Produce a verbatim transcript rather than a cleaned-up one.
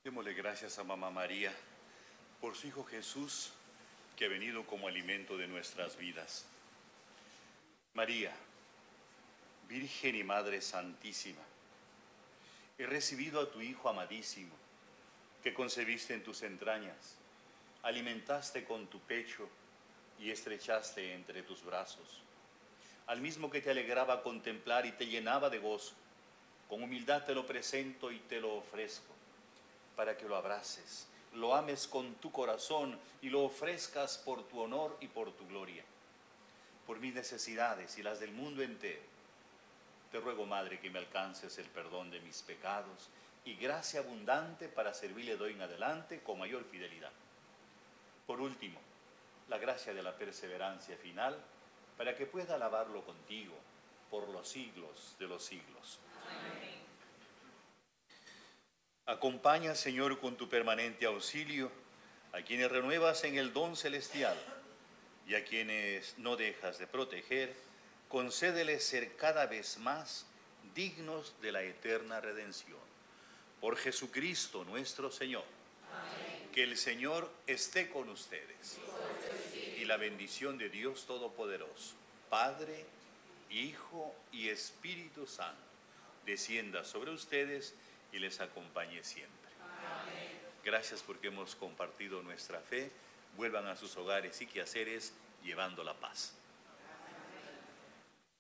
Démosle gracias a Mamá María por su Hijo Jesús, que ha venido como alimento de nuestras vidas. María, Virgen y Madre Santísima, he recibido a tu Hijo amadísimo, que concebiste en tus entrañas, alimentaste con tu pecho y estrechaste entre tus brazos. Al mismo que te alegraba contemplar y te llenaba de gozo, con humildad te lo presento y te lo ofrezco, para que lo abraces, lo ames con tu corazón y lo ofrezcas por tu honor y por tu gloria. Por mis necesidades y las del mundo entero, te ruego, Madre, que me alcances el perdón de mis pecados y gracia abundante para servirle de hoy en adelante con mayor fidelidad. Por último, la gracia de la perseverancia final, para que pueda alabarlo contigo por los siglos de los siglos. Amén. Acompaña, Señor, con tu permanente auxilio a quienes renuevas en el don celestial y a quienes no dejas de proteger. Concédeles ser cada vez más dignos de la eterna redención. Por Jesucristo nuestro Señor. Amén. Que el Señor esté con ustedes. Y la bendición de Dios Todopoderoso, Padre, Hijo y Espíritu Santo, descienda sobre ustedes y les acompañe siempre. Amén. Gracias porque hemos compartido nuestra fe. Vuelvan a sus hogares y quehaceres llevando la paz.